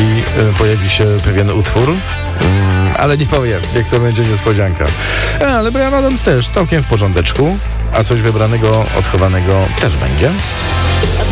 i pojawi się pewien utwór. Ale nie powiem, jak to będzie niespodzianka. Ale Bryan Adams też całkiem w porządeczku, a coś wybranego, odchowanego też będzie.